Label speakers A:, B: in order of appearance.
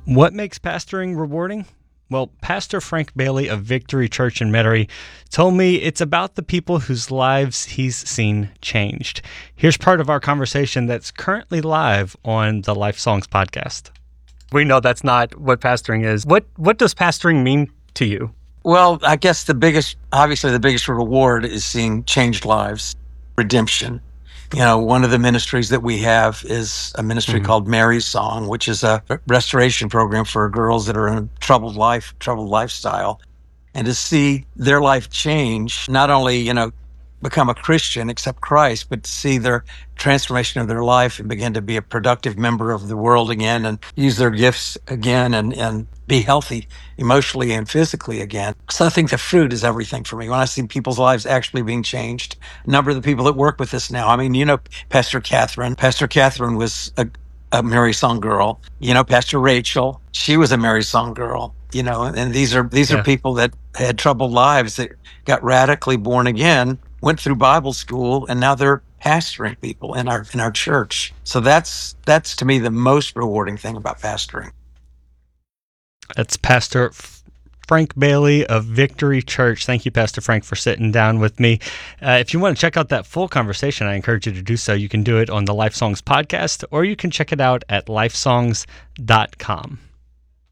A: What makes pastoring rewarding? Well, Pastor Frank Bailey of Victory Church in Metairie told me it's about the people whose lives he's seen changed. Here's part of our conversation that's currently live on the Life Songs podcast. We know that's not what pastoring is. What does pastoring mean to you?
B: Well, I guess the biggest reward is seeing changed lives, redemption. One of the ministries that we have is a ministry called Mary's Song, which is a restoration program for girls that are in a troubled lifestyle. And to see their life change, not only, become a Christian, accept Christ, but to see their transformation of their life and begin to be a productive member of the world again and use their gifts again and be healthy emotionally and physically again. So I think the fruit is everything for me. When I see people's lives actually being changed, a number of the people that work with us now, Pastor Catherine. Pastor Catherine was a Mary Song girl. Pastor Rachel, she was a Mary Song girl. And these are people that had troubled lives that got radically born again, went through Bible school, and now they're pastoring people in our church. So that's to me the most rewarding thing about pastoring.
A: That's Pastor Frank Bailey of Victory Church. Thank you, Pastor Frank, for sitting down with me. If you want to check out that full conversation, I encourage you to do so. You can do it on the Life Songs podcast, or you can check it out at lifesongs.com.